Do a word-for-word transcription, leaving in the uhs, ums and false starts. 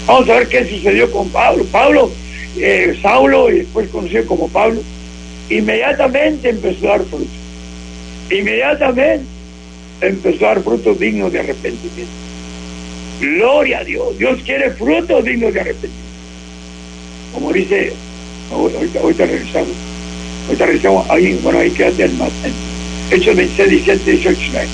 Vamos a ver qué sucedió con Pablo. Pablo, eh, Saulo, y después conocido como Pablo, inmediatamente empezó a dar frutos. Inmediatamente empezó a dar frutos dignos de arrepentimiento. Gloria a Dios. Dios quiere frutos dignos de arrepentimiento. Como dice, ahorita, ahorita revisamos, ahorita revisamos ahí, bueno, ahí quédate en más. Hechos veintiséis, diecisiete, dieciocho.